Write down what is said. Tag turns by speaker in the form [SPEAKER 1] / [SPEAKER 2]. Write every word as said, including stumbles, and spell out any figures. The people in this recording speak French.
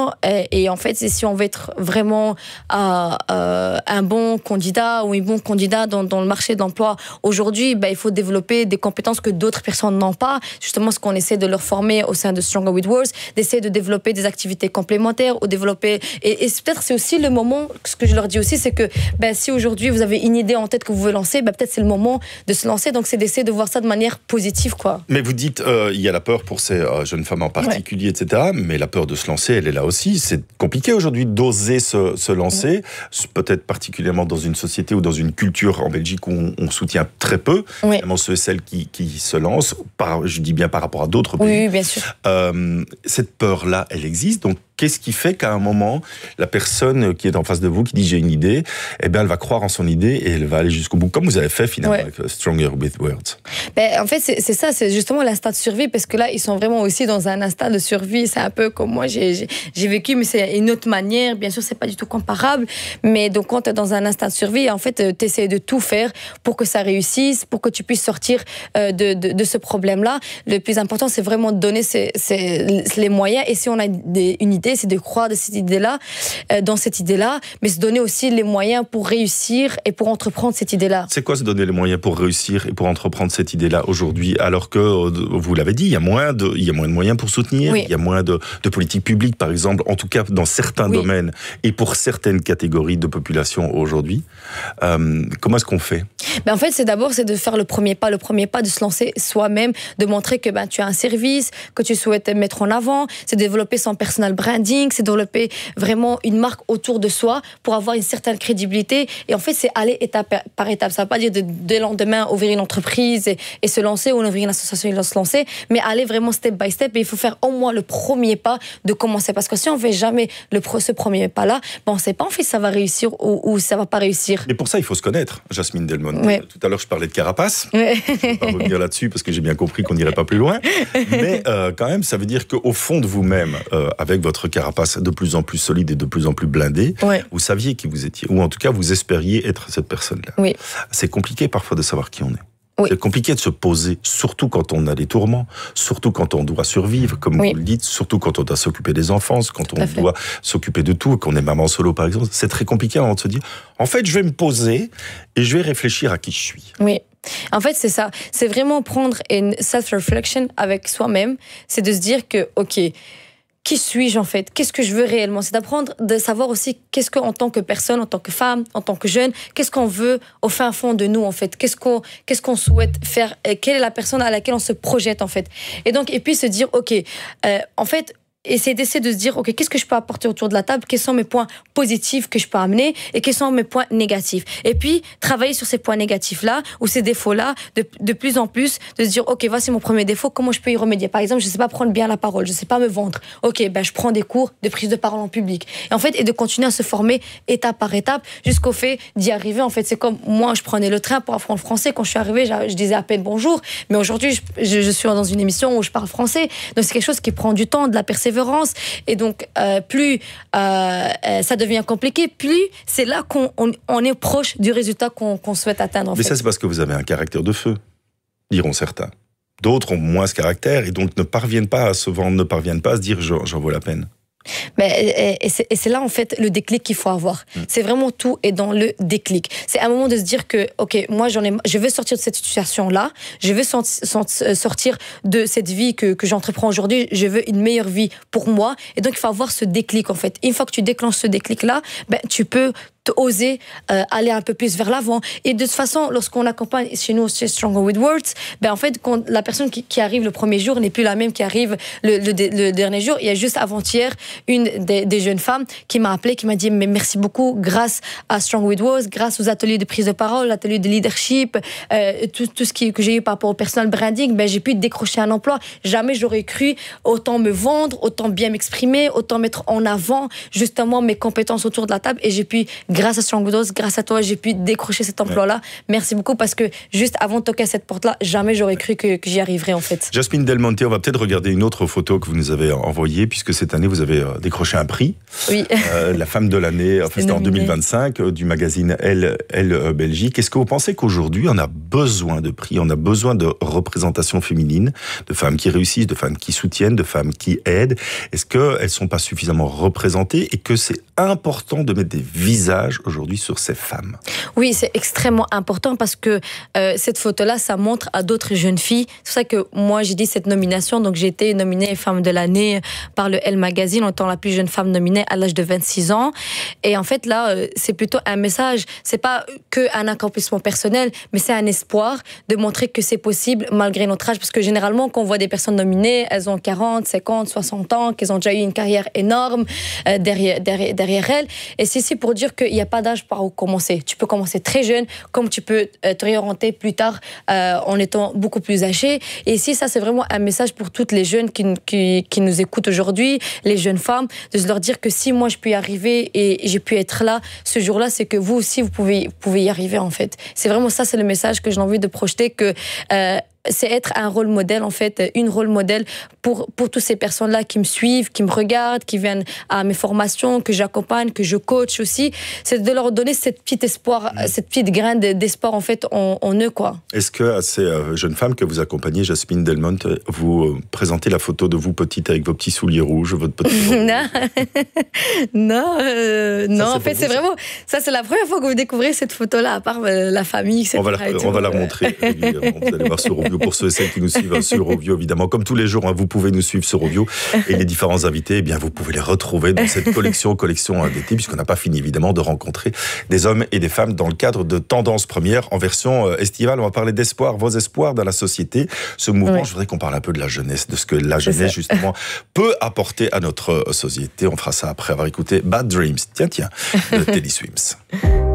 [SPEAKER 1] important. Et, et en fait, c'est si on veut être vraiment euh, euh, un bon candidat ou un bon candidat dans, dans le marché de l'emploi aujourd'hui, ben, il faut développer des compétences que d'autres personnes n'ont pas. Justement, ce qu'on essaie de leur former au sein de Stronger with Words, d'essayer de développer des activités complémentaires ou développer. Et, et peut-être c'est aussi le moment, ce que je leur dis aussi, c'est que ben, si aujourd'hui vous avez une idée en tête que vous voulez lancer, ben, peut-être c'est le moment de se lancer. Donc c'est d'essayer de voir ça de manière positive, quoi.
[SPEAKER 2] Mais vous dites, euh, il y a la peur pour ces euh, jeunes femmes en particulier, ouais. et cetera. Mais la peur de se lancer, elle est là aussi. C'est compliqué aujourd'hui d'oser se, se lancer, ouais. peut-être particulièrement dans une société ou dans une culture en Belgique où on, on soutient très peu,
[SPEAKER 1] ouais.
[SPEAKER 2] vraiment ceux et celles qui, qui se lancent, par, je dis bien par rapport à d'autres pays.
[SPEAKER 1] Oui, oui, bien sûr.
[SPEAKER 2] Euh, cette peur-là, elle existe. Donc, qu'est-ce qui fait qu'à un moment, la personne qui est en face de vous, qui dit j'ai une idée, eh bien, elle va croire en son idée et elle va aller jusqu'au bout, comme vous avez fait finalement ouais. avec Stronger with Words.
[SPEAKER 1] Ben, en fait, c'est, c'est ça, c'est justement l'instinct de survie, parce que là, ils sont vraiment aussi dans un instinct de survie. C'est un peu comme moi, j'ai, j'ai, j'ai vécu, mais c'est une autre manière. Bien sûr, c'est pas du tout comparable. Mais donc, quand tu es dans un instinct de survie, en fait, tu essaies de tout faire pour que ça réussisse, pour que tu puisses sortir euh, de, de, de ce problème-là. Le plus important, c'est vraiment de donner ces, ces, les moyens. Et si on a des, une idée, c'est de croire de cette idée-là, euh, dans cette idée-là, mais se donner aussi les moyens pour réussir et pour entreprendre cette idée-là.
[SPEAKER 2] C'est quoi se donner les moyens pour réussir et pour entreprendre cette idée-là aujourd'hui, alors que, vous l'avez dit, il y a moins de, il y a moins de moyens pour soutenir, oui. il y a moins de, de politiques publiques, par exemple, en tout cas dans certains oui. domaines et pour certaines catégories de population aujourd'hui. Euh, comment est-ce qu'on fait ?
[SPEAKER 1] Ben en fait, c'est d'abord c'est de faire le premier pas, le premier pas de se lancer soi-même, de montrer que ben tu as un service que tu souhaites mettre en avant, c'est développer son personal branding, c'est développer vraiment une marque autour de soi pour avoir une certaine crédibilité. Et en fait, c'est aller étape par étape. Ça ne veut pas dire de, dès le lendemain ouvrir une entreprise et, et se lancer, ou ouvrir une association et se lancer, mais aller vraiment step by step. Et il faut faire au moins le premier pas de commencer, parce que si on ne fait jamais le, ce premier pas-là, ben on ne sait pas en fait si ça va réussir ou, ou ça ne va pas réussir.
[SPEAKER 2] Mais pour ça, il faut se connaître, Jasmine Delmonte.
[SPEAKER 1] Ouais.
[SPEAKER 2] Tout à l'heure, je parlais de carapace.
[SPEAKER 1] Ouais.
[SPEAKER 2] Je ne vais pas revenir là-dessus parce que j'ai bien compris qu'on n'irait pas plus loin. Mais euh, quand même, ça veut dire qu'au fond de vous-même, euh, avec votre carapace de plus en plus solide et de plus en plus blindée,
[SPEAKER 1] ouais.
[SPEAKER 2] vous saviez qui vous étiez, ou en tout cas, vous espériez être cette personne-là.
[SPEAKER 1] Oui.
[SPEAKER 2] C'est compliqué parfois de savoir qui on est.
[SPEAKER 1] Oui.
[SPEAKER 2] C'est compliqué de se poser, surtout quand on a des tourments, surtout quand on doit survivre, comme oui. vous le dites, surtout quand on doit s'occuper des enfants, quand on doit s'occuper de tout, qu'on est maman solo par exemple. C'est très compliqué avant de se dire, en fait, je vais me poser et je vais réfléchir à qui je suis.
[SPEAKER 1] Oui. En fait, c'est ça. C'est vraiment prendre une self-reflection avec soi-même. C'est de se dire que, ok, qui suis-je en fait ? Qu'est-ce que je veux réellement ? C'est d'apprendre, de savoir aussi qu'est-ce qu'en tant que personne, en tant que femme, en tant que jeune, qu'est-ce qu'on veut au fin fond de nous en fait ? Qu'est-ce qu'on, qu'est-ce qu'on souhaite faire ? Quelle est la personne à laquelle on se projette en fait ? Et donc, et puis se dire, ok, euh, en fait, et c'est d'essayer de se dire, ok, qu'est-ce que je peux apporter autour de la table ? Quels sont mes points positifs que je peux amener ? Et quels sont mes points négatifs ? Et puis, travailler sur ces points négatifs-là, ou ces défauts-là, de, de plus en plus, de se dire, ok, voici mon premier défaut, comment je peux y remédier ? Par exemple, je ne sais pas prendre bien la parole, je ne sais pas me vendre. Ok, ben, je prends des cours de prise de parole en public. Et en fait, et de continuer à se former étape par étape, jusqu'au fait d'y arriver. En fait, c'est comme moi, je prenais le train pour apprendre le français. Quand je suis arrivée, je, je disais à peine bonjour. Mais aujourd'hui, je, je, je suis dans une émission où je parle français. Donc, c'est quelque chose qui prend du temps, de la persévérance. Et donc, euh, plus euh, ça devient compliqué, plus c'est là qu'on on, on est proche du résultat qu'on, qu'on souhaite atteindre. En
[SPEAKER 2] Mais
[SPEAKER 1] fait.
[SPEAKER 2] ça, c'est parce que vous avez un caractère de feu, diront certains. D'autres ont moins ce caractère et donc ne parviennent pas à se vendre, ne parviennent pas à se dire j'en, j'en vaut la peine.
[SPEAKER 1] Mais, et, c'est, et c'est là, en fait, le déclic qu'il faut avoir. Mmh. C'est vraiment tout est dans le déclic. C'est un moment de se dire que, OK, moi, j'en ai, je veux sortir de cette situation-là, je veux sortir de cette vie que, que j'entreprends aujourd'hui, je veux une meilleure vie pour moi. Et donc, il faut avoir ce déclic, en fait. Une fois que tu déclenches ce déclic-là, ben, tu peux oser euh, aller un peu plus vers l'avant. Et de toute façon, lorsqu'on accompagne chez nous, chez Stronger with Words, ben en fait, quand la personne qui, qui arrive le premier jour n'est plus la même qui arrive le, le, le dernier jour. Il y a juste avant-hier une des, des jeunes femmes qui m'a appelé, qui m'a dit mais merci beaucoup, grâce à Stronger with Words, grâce aux ateliers de prise de parole, ateliers de leadership, euh, tout, tout ce qui, que j'ai eu par rapport au personal branding, ben j'ai pu décrocher un emploi. Jamais j'aurais cru autant me vendre, autant bien m'exprimer, autant mettre en avant justement mes compétences autour de la table, et j'ai pu, grâce à Stronger with Words, grâce à toi, j'ai pu décrocher cet emploi-là. Merci beaucoup, parce que juste avant de toquer à cette porte-là, jamais j'aurais cru que, que j'y arriverais en fait.
[SPEAKER 2] Jasmine Delmonte, on va peut-être regarder une autre photo que vous nous avez envoyée, puisque cette année vous avez décroché un prix.
[SPEAKER 1] Oui.
[SPEAKER 2] Euh, la femme de l'année, enfin, c'était en deux mille vingt-cinq, euh, du magazine Elle, Elle euh, Belgique. Est-ce que vous pensez qu'aujourd'hui, on a besoin de prix, on a besoin de représentation féminine, de femmes qui réussissent, de femmes qui soutiennent, de femmes qui aident? Est-ce qu'elles ne sont pas suffisamment représentées et que c'est important de mettre des visages aujourd'hui sur ces femmes?
[SPEAKER 1] Oui, c'est extrêmement important parce que euh, cette photo-là, ça montre à d'autres jeunes filles. C'est pour ça que moi, j'ai dit cette nomination. Donc, j'ai été nominée femme de l'année par le Elle Magazine en étant la plus jeune femme nominée à l'âge de vingt-six ans. Et en fait, là, euh, c'est plutôt un message. C'est pas que un accomplissement personnel, mais c'est un espoir de montrer que c'est possible malgré notre âge. Parce que généralement, quand on voit des personnes nominées, elles ont quarante, cinquante, soixante ans, qu'elles ont déjà eu une carrière énorme euh, derrière, derrière, derrière elles. Et c'est ici pour dire qu'il n'y a pas d'âge par où commencer. Tu peux commencer très jeune, comme tu peux euh, te réorienter plus tard euh, en étant beaucoup plus âgé. Et ici, ça, c'est vraiment un message pour toutes les jeunes qui, qui, qui nous écoutent aujourd'hui, les jeunes femmes, de se leur dire que si moi, je peux y arriver et j'ai pu être là ce jour-là, c'est que vous aussi, vous pouvez, vous pouvez y arriver, en fait. C'est vraiment ça, c'est le message que j'ai envie de projeter, que euh, c'est être un rôle modèle, en fait, une rôle modèle pour, pour toutes ces personnes-là qui me suivent, qui me regardent, qui viennent à mes formations, que j'accompagne, que je coach aussi. C'est de leur donner cette petite espoir, mmh. cette petite graine d'espoir, en fait, en, en eux, quoi.
[SPEAKER 2] Est-ce que à ces euh, jeunes femmes que vous accompagnez, Jasmine Delmonte, vous euh, présentez la photo de vous petite avec vos petits souliers rouges, votre petit
[SPEAKER 1] non, non, euh, non. En fait, c'est vraiment, ça, c'est la première fois que vous découvrez cette photo-là, à part euh, la famille, et cetera.
[SPEAKER 2] On va la, on va la montrer. Vous allez voir sur Rovio, pour ceux et celles qui nous suivent sur Rovio, évidemment. Comme tous les jours, hein, vous pouvez nous suivre sur Rovio. Et les différents invités, eh bien, vous pouvez les retrouver dans cette collection, collection d'été, puisqu'on n'a pas fini, évidemment, de rencontrer des hommes et des femmes dans le cadre de Tendance Première en version estivale. On va parler d'espoir, vos espoirs dans la société. Ce mouvement, oui. Je voudrais qu'on parle un peu de la jeunesse, de ce que la jeunesse, justement, peut apporter à notre société. On fera ça après avoir écouté Bad Dreams. Tiens, tiens, de Teddy Swims.